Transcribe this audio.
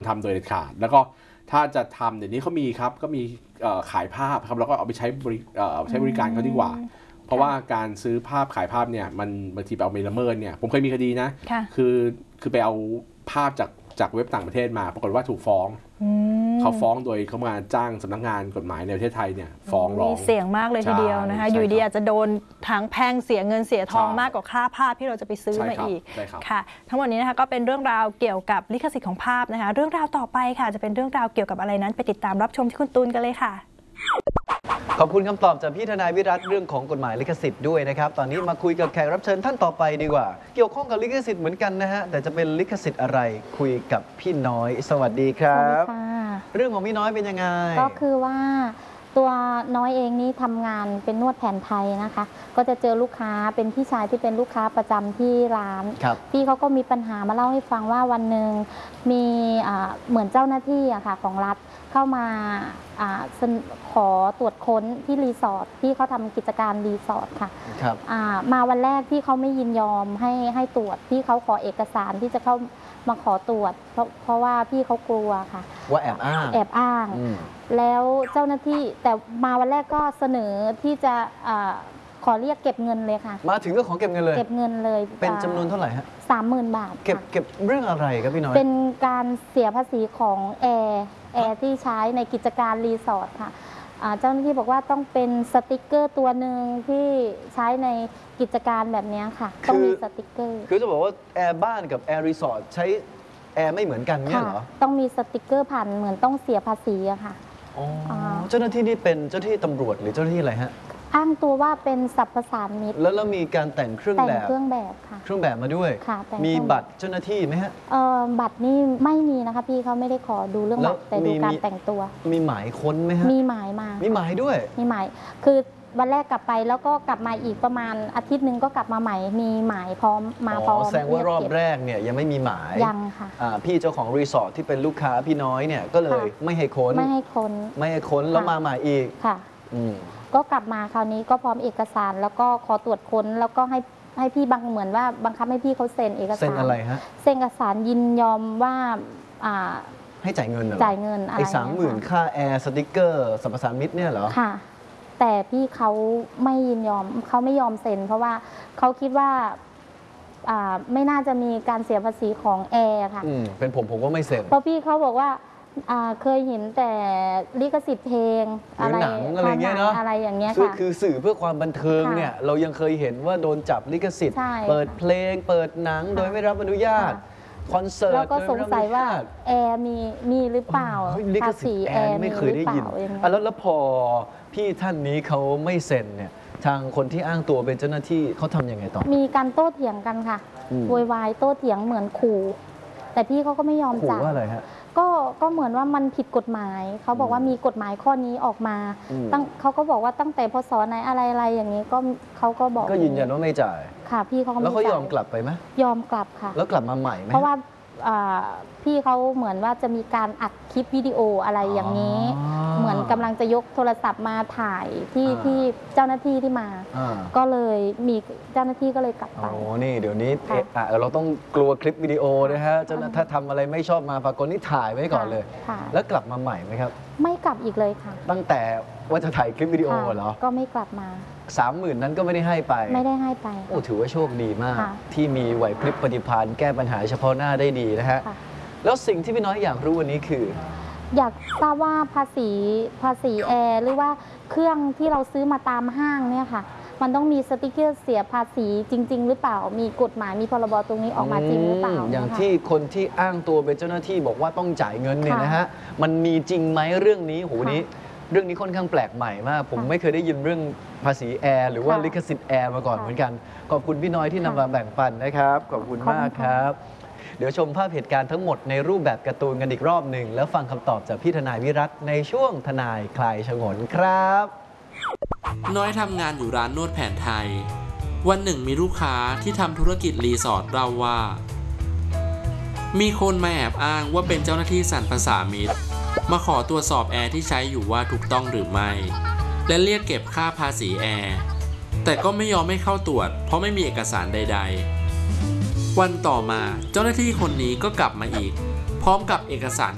ทำโดยเด็ดขาดแล้วก็ถ้าจะทำเดี๋ยวนี้เขามีครับก็มีขายภาพครับแล้วก็เอาไปใช้บริการเขาดีกว่าเพราะว่าการซื้อภาพขายภาพเนี่ยมันบางทีไปเอาไปละเมิดเนี่ยผมเคยมีคดีนะคือไปเอาภาพจากเว็บต่างประเทศมาปรากฏว่าถูกฟ้องเขาฟ้องโดยเขามาจ้างสำนักงานกฎหมายในประเทศไทยเนี่ยฟ้องร้องเสี่ยงมากเลยทีเดียวนะคะอยู่ดีอาจจะโดนทั้งแพ่งเสียเงินเสียทองมากกว่าค่าภาพที่เราจะไปซื้อมาอีกค่ะทั้งหมดนี้นะคะก็เป็นเรื่องราวเกี่ยวกับลิขสิทธิ์ของภาพนะคะเรื่องราวต่อไปค่ะจะเป็นเรื่องราวเกี่ยวกับอะไรนั้นไปติดตามรับชมที่คุณตูนกันเลยค่ะขอบคุณคำตอบจากพี่ทนายวิรัตเรื่องของกฎหมายลิขสิทธิ์ด้วยนะครับตอนนี้มาคุยกับแขกรับเชิญท่านต่อไปดีกว่าเกี่ยวข้องกับลิขสิทธิ์เหมือนกันนะฮะแต่จะเป็นลิขสิทธิ์อะไรคุยกับพี่น้อยสวัสดีครับเรื่องของพี่น้อยเป็นยังไงก็คือว่าตัวน้อยเองนี่ทำงานเป็นนวดแผนไทยนะคะก็จะเจอลูกค้าเป็นพี่ชายที่เป็นลูกค้าประจำที่ร้านพี่เขาก็มีปัญหามาเล่าให้ฟังว่าวันหนึ่งมีเหมือนเจ้าหน้าที่อะค่ะของรัฐเข้ามาขอตรวจค้นที่รีสอร์ทที่เขาทำกิจการรีสอร์ทค่ะมาวันแรกที่เขาไม่ยินยอมให้ตรวจที่เขาขอเอกสารที่จะเข้ามาขอตรวจเพราะว่าพี่เขากลัวค่ะว่าแอบอ้างแล้วเจ้าหน้าที่แต่มาวันแรกก็เสนอที่จะขอเรียกเก็บเงินเลยค่ะมาถึงก็ขอเก็บเงินเลยเป็นจำนวนเท่าไหร่ฮะ 30,000 บาทเก็บเรื่องอะไรครับพี่น้อยเป็นการเสียภาษีของแอร์ที่ใช้ในกิจการรีสอร์ทค่ะเจ้าหน้าที่บอกว่าต้องเป็นสติกเกอร์ตัวหนึ่งที่ใช้ในกิจการแบบนี้ค่ะต้องมีสติกเกอร์คือจะบอกว่าแอร์บ้านกับแอร์รีสอร์ทใช้แอร์ไม่เหมือนกันเนี่ยเหรอต้องมีสติกเกอร์ผ่านเหมือนต้องเสียภาษีอะค่ะเจ้าหน้าที่นี่เป็นเจ้าหน้าที่ตำรวจหรือเจ้าหน้าที่อะไรฮะอ้างตัวว่าเป็นสรรพสานมิตรแล้วมีการแต่งเครื่องแบบค่ะเครื่องแบบมาด้วยมีบัตรเจ้าหน้าที่ไหมฮะบัตรนี่ไม่มีนะคะพี่เขาไม่ได้ขอดูเรื่องบัตรแต่ดูการแต่งตัวมีหมายค้นไหมฮะมีหมายมามีหมายด้วยมีหมายคือวันแรกกลับไปแล้วก็กลับมาอีกประมาณอาทิตย์หนึ่งก็กลับมาใหม่มีหมายพร้อมมาพร้อมแสดงว่ารอบแรกเนี่ยยังไม่มีหมายยังค่ะพี่เจ้าของรีสอร์ทที่เป็นลูกค้าพี่น้อยเนี่ยก็เลยไม่ให้ค้นแล้วมาใหม่อีกค่ะก็กลับมาคราวนี้ก็พร้อมเอกสารแล้วก็ขอตรวจค้นแล้วก็ให้พี่เหมือนว่าบังคับให้พี่เขาเซ็นเอกสารเซ็นอะไรฮะเซ็นเอกสารยินยอมว่าให้จ่ายเงินเหรอจ่ายเงินอะไร 30,000ค่าแอร์สติ๊กเกอร์สรรพสานมิตรเนี่ยเหรอค่ะแต่พี่เขาไม่ยินยอมเขาไม่ยอมเซ็นเพราะว่าเขาคิดว่าไม่น่าจะมีการเสียภาษีของแอร์ค่ะเป็นผมก็ไม่เซ็นเพราะพี่เขาบอกว่าเคยเห็นแต่ลิขสิทธิ์เพลงอะไรหนังอะไรเงี้ยเนาะอะไรอย่างเงี้ยค่ะคือสื่อเพื่อความบันเทิงเนี่ยเรายังเคยเห็นว่าโดนจับลิขสิทธิ์เปิดเพลงเปิดหนังโดยไม่รับอนุญาตคอนเสิร์ตแล้วก็สงสัยว่าแอร์มีหรือเปล่าภาษีแอร์ไม่เคยได้ยินแล้วพอพี่ท่านนี้เขาไม่เซ็นเนี่ยทางคนที่อ้างตัวเป็นเจ้าหน้าที่เขาทำยังไงต่อมีการโต้เถียงกันค่ะโวยวายโต้เถียงเหมือนขู่แต่พี่เขาก็ไม่ยอมจ่ายขู่ว่าอะไรฮะก็เหมือนว่ามันผิดกฎหมายเขาบอกว่ามีกฎหมายข้อนี้ออกมาเขาก็บอกว่าตั้งแต่พศไหนอะไรอย่างนี้ก็เขาก็บอกก็ยืนยันว่าไม่จ่ายค่ะพี่เขาก็ไม่จ่ายแล้วเขายอมกลับไปไหมยอมกลับค่ะแล้วกลับมาใหม่ไหมเพราะว่าพี่เขาเหมือนว่าจะมีการอัดคลิปวิดีโออะไรอย่างนี้เหมือนกำลังจะยกโทรศัพท์มาถ่ายที่เจ้าหน้าที่ที่มาก็เลยมีเจ้าหน้าที่ก็เลยกลับไปนี่เดี๋ยวนี้เราต้องกลัวคลิปวิดีโอนะฮะถ้าทำอะไรไม่ชอบมาปรากฏนี่ถ่ายไว้ก่อนเลยแล้วกลับมาใหม่ไหมครับไม่กลับอีกเลยค่ะตั้งแต่ว่าจะถ่ายคลิปวิดีโอเหรอก็ไม่กลับมา 30,000นั้นก็ไม่ได้ให้ไปโอ้ถือว่าโชคดีมากที่มีไหวพริบปฏิภาณแก้ปัญหาเฉพาะหน้าได้ดีนะฮะแล้วสิ่งที่พี่น้อยอยากรู้วันนี้คืออยากทราบว่าภาษีแอร์หรือว่าเครื่องที่เราซื้อมาตามห้างเนี่ยค่ะมันต้องมีสติกเกอร์เสียภาษีจริงๆหรือเปล่ามีกฎหมายมีพรบตรงนี้ออกมาจริงหรือเปล่าอย่างที่คนที่อ้างตัวเป็นเจ้าหน้าที่บอกว่าต้องจ่ายเงินเนี่ยนะฮะมันมีจริงไหมเรื่องนี้โหนี้เรื่องนี้ค่อนข้างแปลกใหม่มากผมไม่เคยได้ยินเรื่องภาษีแอร์หรือว่าลิขสิทธิ์แอร์มาก่อนเหมือนกันขอบคุณพี่น้อยที่นำมาแบ่งปันนะครับขอบคุณมากครับเดี๋ยวชมภาพเหตุการณ์ทั้งหมดในรูปแบบการ์ตูนกันอีกรอบหนึ่งแล้วฟังคำตอบจากพี่ทนายวิรัตในช่วงทนายคลายฉงนครับน้อยทำงานอยู่ร้านนวดแผนไทยวันหนึ่งมีลูกค้าที่ทำธุรกิจรีสอร์ทเล่าว่ามีคนมาแอบอ้างว่าเป็นเจ้าหน้าที่สรรพสามิตมาขอตรวจสอบแอร์ที่ใช้อยู่ว่าถูกต้องหรือไม่และเรียกเก็บค่าภาษีแอร์แต่ก็ไม่ยอมให้เข้าตรวจเพราะไม่มีเอกสารใดๆวันต่อมาเจ้าหน้าที่คนนี้ก็กลับมาอีกพร้อมกับเอกสาร